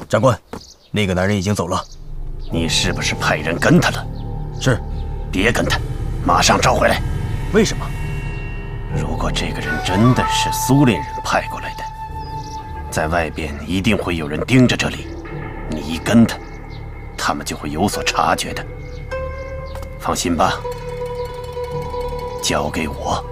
长官，那个男人已经走了。 你是不是派人跟他了？ 是。 别跟他，马上召回来。 为什么？ 如果这个人真的是苏联人派过来的，在外边一定会有人盯着这里。你一跟他，他们就会有所察觉的。放心吧，交给我。